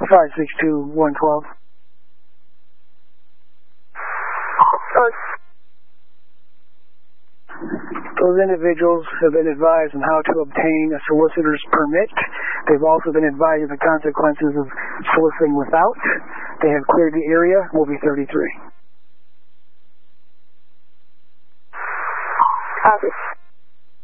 562-112. Those individuals have been advised on how to obtain a solicitor's permit. They've also been advised of the consequences of soliciting without. They have cleared the area. Will be 33. Copy.